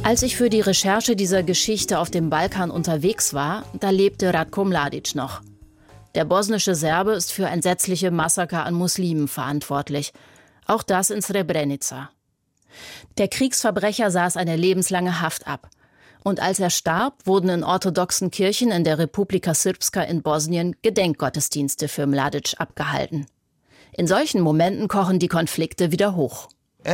Als ich für die Recherche dieser Geschichte auf dem Balkan unterwegs war, da lebte Ratko Mladic noch. Der bosnische Serbe ist für entsetzliche Massaker an Muslimen verantwortlich. Auch das in Srebrenica. Der Kriegsverbrecher saß eine lebenslange Haft ab. Und als er starb, wurden in orthodoxen Kirchen in der Republika Srpska in Bosnien Gedenkgottesdienste für Mladic abgehalten. In solchen Momenten kochen die Konflikte wieder hoch.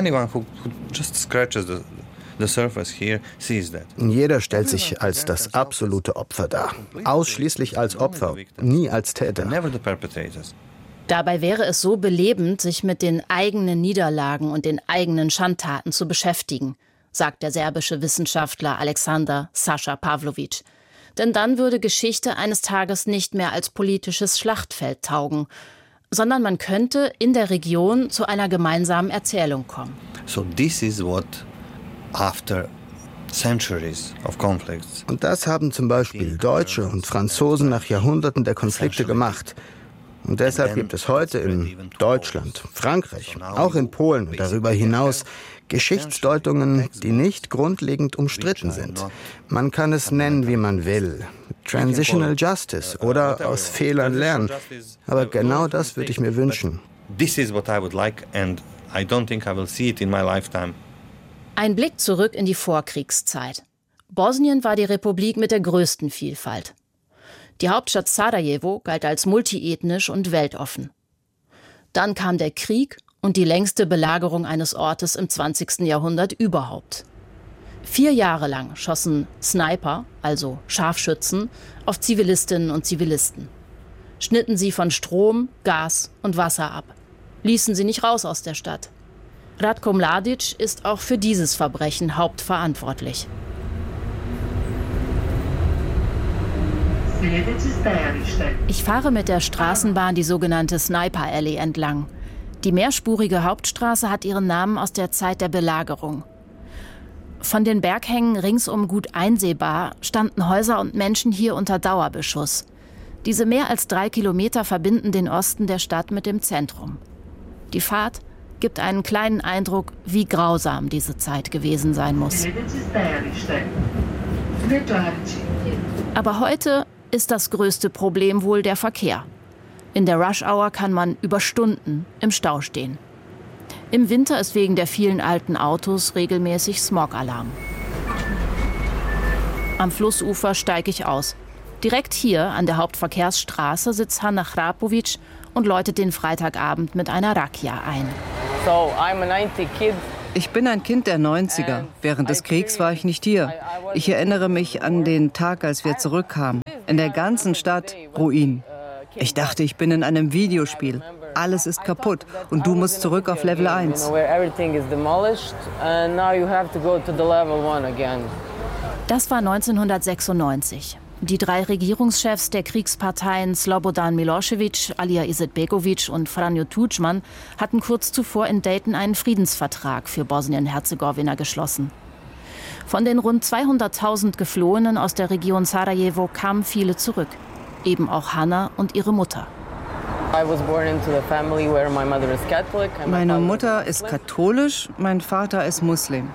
Jeder stellt sich als das absolute Opfer dar. Ausschließlich als Opfer, nie als Täter. Dabei wäre es so belebend, sich mit den eigenen Niederlagen und den eigenen Schandtaten zu beschäftigen, sagt der serbische Wissenschaftler Alexander Sascha Pavlovic. Denn dann würde Geschichte eines Tages nicht mehr als politisches Schlachtfeld taugen, sondern man könnte in der Region zu einer gemeinsamen Erzählung kommen. So this is what after centuries of conflicts. Und das haben zum Beispiel Deutsche und Franzosen nach Jahrhunderten der Konflikte gemacht. Und deshalb gibt es heute in Deutschland, Frankreich, auch in Polen und darüber hinaus Geschichtsdeutungen, die nicht grundlegend umstritten sind. Man kann es nennen, wie man will. Transitional Justice oder aus Fehlern lernen. Aber genau das würde ich mir wünschen. This is what I would like and I don't think I will see it in my lifetime. Ein Blick zurück in die Vorkriegszeit. Bosnien war die Republik mit der größten Vielfalt. Die Hauptstadt Sarajevo galt als multiethnisch und weltoffen. Dann kam der Krieg und die längste Belagerung eines Ortes im 20. Jahrhundert überhaupt. 4 Jahre lang schossen Sniper, also Scharfschützen, auf Zivilistinnen und Zivilisten. Schnitten sie von Strom, Gas und Wasser ab. Ließen sie nicht raus aus der Stadt. Ratko Mladic ist auch für dieses Verbrechen hauptverantwortlich. Ich fahre mit der Straßenbahn die sogenannte Sniper Alley entlang. Die mehrspurige Hauptstraße hat ihren Namen aus der Zeit der Belagerung. Von den Berghängen ringsum gut einsehbar standen Häuser und Menschen hier unter Dauerbeschuss. Diese mehr als 3 Kilometer verbinden den Osten der Stadt mit dem Zentrum. Die Fahrt gibt einen kleinen Eindruck, wie grausam diese Zeit gewesen sein muss. Aber heute ist das größte Problem wohl der Verkehr. In der Rush-Hour kann man über Stunden im Stau stehen. Im Winter ist wegen der vielen alten Autos regelmäßig Smog-Alarm. Am Flussufer steige ich aus. Direkt hier an der Hauptverkehrsstraße sitzt Hanna Hrapovic und läutet den Freitagabend mit einer Rakia ein. Ich bin ein Kind der 90er. Während des Kriegs war ich nicht hier. Ich erinnere mich an den Tag, als wir zurückkamen. In der ganzen Stadt Ruin. Ich dachte, ich bin in einem Videospiel. Alles ist kaputt und du musst zurück auf Level 1. Das war 1996. Die 3 Regierungschefs der Kriegsparteien Slobodan Milošević, Alija Izetbegović und Franjo Tudjman hatten kurz zuvor in Dayton einen Friedensvertrag für Bosnien-Herzegowina geschlossen. Von den rund 200.000 Geflohenen aus der Region Sarajevo kamen viele zurück. Eben auch Hanna und ihre Mutter. Meine Mutter ist katholisch, mein Vater ist Muslim.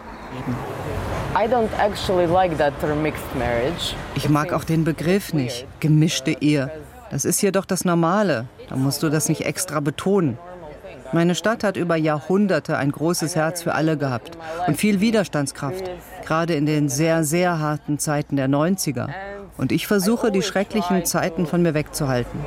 Ich mag auch den Begriff nicht, gemischte Ehe. Das ist hier doch das Normale, da musst du das nicht extra betonen. Meine Stadt hat über Jahrhunderte ein großes Herz für alle gehabt und viel Widerstandskraft, gerade in den sehr, sehr harten Zeiten der 90er. Und ich versuche, die schrecklichen Zeiten von mir wegzuhalten.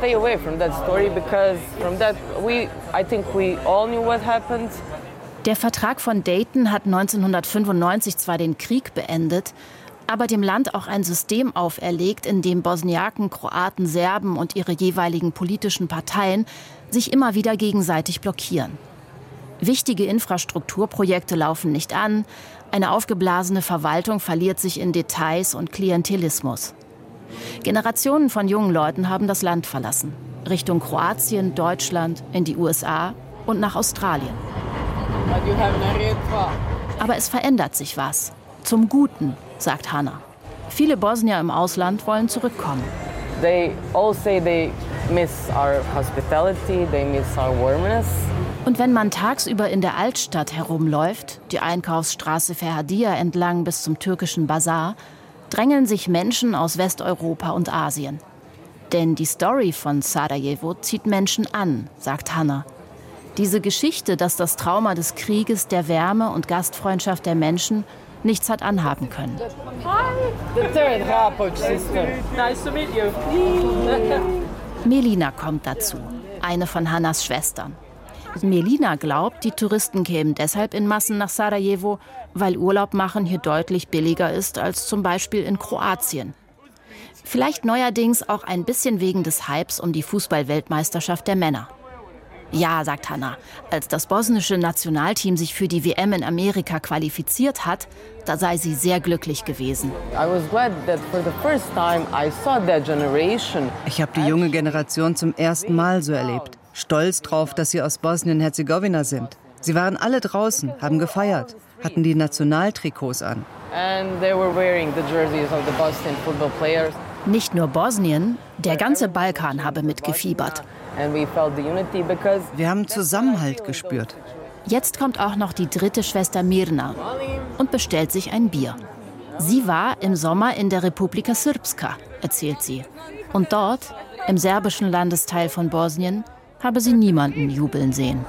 Der Vertrag von Dayton hat 1995 zwar den Krieg beendet, aber dem Land auch ein System auferlegt, in dem Bosniaken, Kroaten, Serben und ihre jeweiligen politischen Parteien sich immer wieder gegenseitig blockieren. Wichtige Infrastrukturprojekte laufen nicht an, eine aufgeblasene Verwaltung verliert sich in Details und Klientelismus. Generationen von jungen Leuten haben das Land verlassen, Richtung Kroatien, Deutschland, in die USA und nach Australien. Aber es verändert sich was. Zum Guten, sagt Hanna. Viele Bosnier im Ausland wollen zurückkommen. They all say they miss our hospitality, they miss our warmness. Und wenn man tagsüber in der Altstadt herumläuft, die Einkaufsstraße Ferhadia entlang bis zum türkischen Bazar, drängeln sich Menschen aus Westeuropa und Asien. Denn die Story von Sarajevo zieht Menschen an, sagt Hanna. Diese Geschichte, dass das Trauma des Krieges der Wärme und Gastfreundschaft der Menschen nichts hat anhaben können. Melina kommt dazu, eine von Hannas Schwestern. Melina glaubt, die Touristen kämen deshalb in Massen nach Sarajevo, weil Urlaub machen hier deutlich billiger ist als zum Beispiel in Kroatien. Vielleicht neuerdings auch ein bisschen wegen des Hypes um die Fußball-Weltmeisterschaft der Männer. Ja, sagt Hanna, als das bosnische Nationalteam sich für die WM in Amerika qualifiziert hat, da sei sie sehr glücklich gewesen. Ich habe die junge Generation zum ersten Mal so erlebt. Stolz drauf, dass sie aus Bosnien-Herzegowina sind. Sie waren alle draußen, haben gefeiert, hatten die Nationaltrikots an. Nicht nur Bosnien, der ganze Balkan habe mitgefiebert. Wir haben Zusammenhalt gespürt. Jetzt kommt auch noch die dritte Schwester Mirna und bestellt sich ein Bier. Sie war im Sommer in der Republika Srpska, erzählt sie. Und dort, im serbischen Landesteil von Bosnien, habe sie niemanden jubeln sehen.